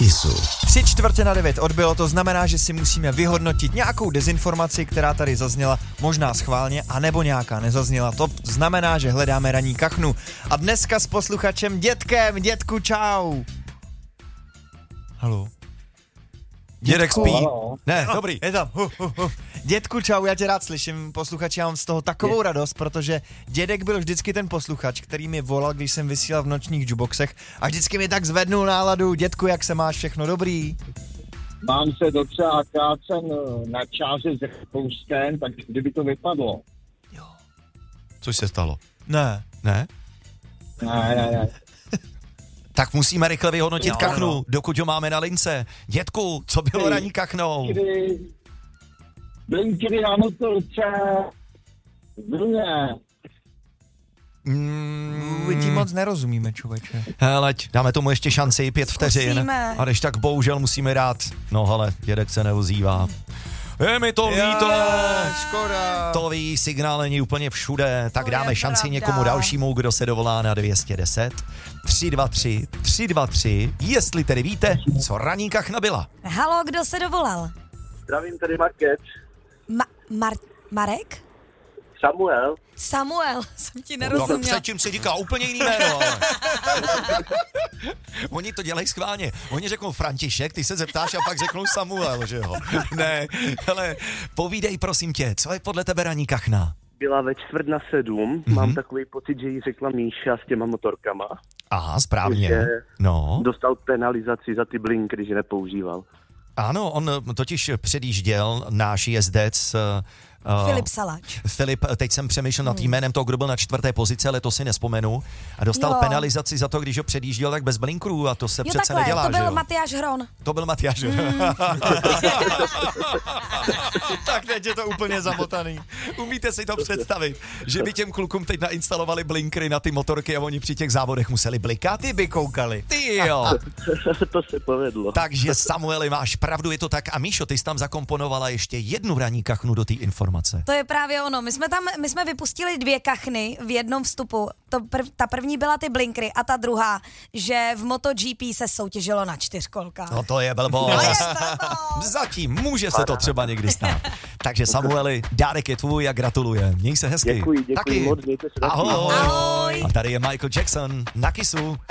Kissu. 8:45 odbylo, to znamená, že si musíme vyhodnotit nějakou dezinformaci, která tady zazněla, možná schválně, anebo nějaká nezazněla. To znamená, že hledáme ranní kachnu. A dneska s posluchačem Dětkem. Dětku, čau. Halo. Dědek spí. Ne, dobrý. Je tam. Dětku, čau, já tě rád slyším, posluchači, já mám z toho takovou radost, protože dědek byl vždycky ten posluchač, který mi volal, když jsem vysílal v nočních jukeboxech a vždycky mi tak zvednul náladu. Dětku, jak se máš, všechno dobrý? Mám se docela kácen na čáře s Rakouskem, tak kdyby to vypadlo. Jo. Což se stalo? Ne. Ne? Ne. Tak musíme rychle vyhodnotit kachnu, dokud ho máme na lince. Dětku, co bylo ranní kachnou? Blinkry na motorce. Vlně. Ti moc nerozumíme, člověče. Hele, dáme tomu ještě šanci, 5 vteřin. Zkusíme. A když tak bohužel musíme dát. No hele, dědek se neozývá. Je mi to líto. Škoda. To ví, signál není úplně všude, tak To dáme je šanci pravda. někomu dalšímu, kdo se dovolá na 210 323 323, jestli tedy víte, co ranní kachna byla. Halo, kdo se dovolal? Zdravím, tady Market. Marek? Samuel. Jsem ti No, nerozuměla. předtím se říká úplně jiný jméno. Ale. Oni to dělají schválně. Oni řeknou František, ty se zeptáš a pak řeknou Samuel, že jo? Ne, hele, povídej prosím tě, co je podle tebe ranní kachna? Byla ve 6:45, mám takový pocit, že jí řekla Míša s těma motorkama. Aha, správně. Že No, dostal penalizaci za ty blinkry, že nepoužíval. ano, on totiž předjížděl náš jezdec Filip Saláč. Filip, teď jsem přemýšlel nad jménem toho, kdo byl na 4. pozici, ale to si nespomenu. A dostal Jo. penalizaci za to, když ho předjížděl tak bez blinkrů a to se Jo, přece takhle, nedělá, to že byl jo? Matyáš Hron. To byl Matyáš. Tak teď je to úplně zamotaný. Umíte si to představit, že by těm klukům teď nainstalovali blinkry na ty motorky a oni při těch závodech museli blikat? Ty by koukali. Ty jo. To se povedlo. Takže Samueli, máš pravdu, je to tak. A Míšo, ty jsi tam zakomponovala ještě jednu ranní kachnu do té informace. To je právě ono. My jsme vypustili 2 kachny v jednom vstupu. Ta první byla ty blinkry a ta druhá, že v MotoGP se soutěžilo na 4kolkách. No to je blbost. Zatím může se to třeba někdy stát. Takže Samueli, dárek je tvůj a gratuluje. Měj se hezky. Děkuji Taky. moc, mějte se. Ahoj. Ahoj. A tady je Michael Jackson na Kissu.